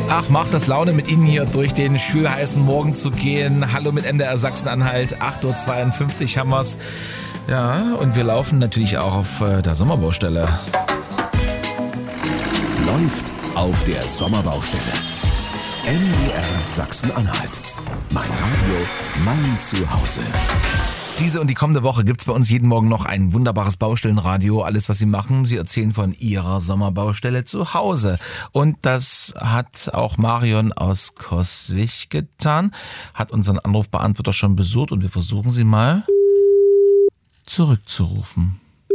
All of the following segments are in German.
Ach, macht das Laune, mit Ihnen hier durch den schwülheißen Morgen zu gehen. Hallo mit MDR Sachsen-Anhalt, 8.52 Uhr haben wir's. Ja, und wir laufen natürlich auch auf der Sommerbaustelle. Läuft auf der Sommerbaustelle. MDR Sachsen-Anhalt. Mein Radio, mein Zuhause. Diese und die kommende Woche gibt's bei uns jeden Morgen noch ein wunderbares Baustellenradio. Alles, was Sie machen, Sie erzählen von Ihrer Sommerbaustelle zu Hause. Und das hat auch Marion aus Coswig getan, hat unseren Anrufbeantworter schon besucht und wir versuchen sie mal zurückzurufen.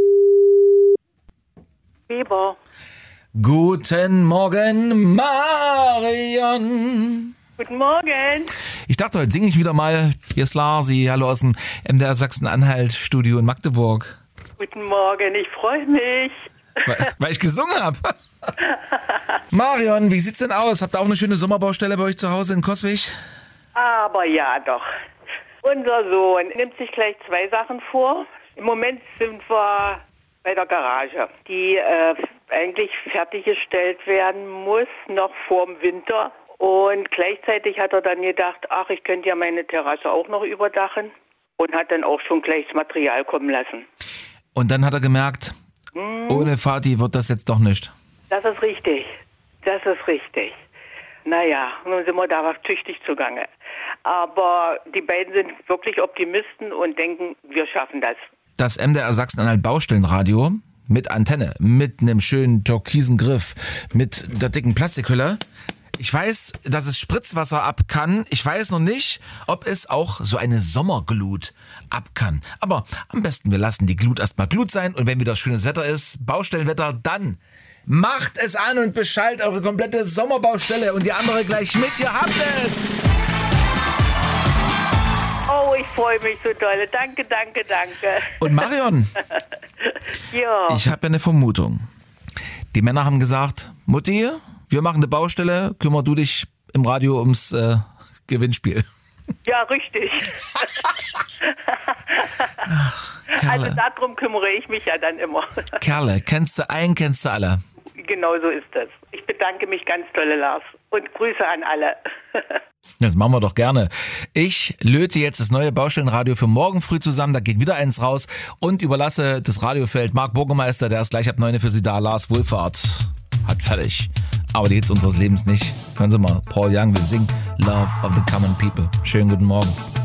Weber. Guten Morgen, Marion. Guten Morgen. Ich dachte, heute singe ich wieder mal. Hier ist Larsi, hallo aus dem MDR Sachsen-Anhalt-Studio in Magdeburg. Guten Morgen, ich freue mich. Weil ich gesungen habe. Marion, wie sieht's denn aus? Habt ihr auch eine schöne Sommerbaustelle bei euch zu Hause in Coswig? Aber ja, doch. Unser Sohn nimmt sich gleich 2 Sachen vor. Im Moment sind wir bei der Garage, die eigentlich fertiggestellt werden muss, noch vorm Winter. Und gleichzeitig hat er dann gedacht, ach, ich könnte ja meine Terrasse auch noch überdachen und hat dann auch schon gleich das Material kommen lassen. Und dann hat er gemerkt, ohne Vati wird das jetzt doch nicht. Das ist richtig. Das ist richtig. Naja, nun sind wir da tüchtig zugange. Aber die beiden sind wirklich Optimisten und denken, wir schaffen das. Das MDR Sachsen-Anhalt Baustellenradio mit Antenne, mit einem schönen türkisen Griff, mit der dicken Plastikhülle. Ich weiß, dass es Spritzwasser ab kann. Ich weiß noch nicht, ob es auch so eine Sommerglut ab kann. Aber am besten, wir lassen die Glut erstmal Glut sein. Und wenn wieder schönes Wetter ist, Baustellenwetter, dann macht es an und beschallt eure komplette Sommerbaustelle und die andere gleich mit. Ihr habt es! Oh, ich freue mich so doll. Danke, danke, danke. Und Marion, ja. ich habe ja eine Vermutung. Die Männer haben gesagt, Mutti, wir machen eine Baustelle, kümmer du dich im Radio ums Gewinnspiel. Ja, richtig. Also darum kümmere ich mich ja dann immer. Kerle, kennst du einen, kennst du alle. Genau so ist das. Ich bedanke mich ganz doll, Lars. Und Grüße an alle. Das machen wir doch gerne. Ich löte jetzt das neue Baustellenradio für morgen früh zusammen. Da geht wieder eins raus und überlasse das Radiofeld Marc Burgermeister, der ist gleich ab 9 für Sie da. Lars Wohlfahrt hat fertig. Aber die Hits unseres Lebens nicht. Hören Sie mal, Paul Young will singen Love of the Common People. Schönen guten Morgen.